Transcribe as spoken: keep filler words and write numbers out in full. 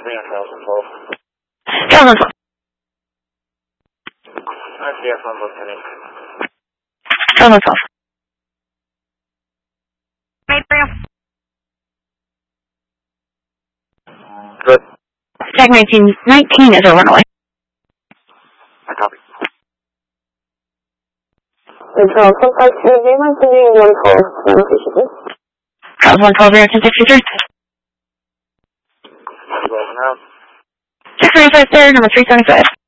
three on Charles one twelve. Charles one twelve. I C F one twelve ten. Charles one twelve. Good. Tag nineteen, nineteen is a runaway. I copy. Charles one five two, they might be doing one call. Charles one twelve, American sixty-three. twelve now. six ninety-five there, number three seventy-five.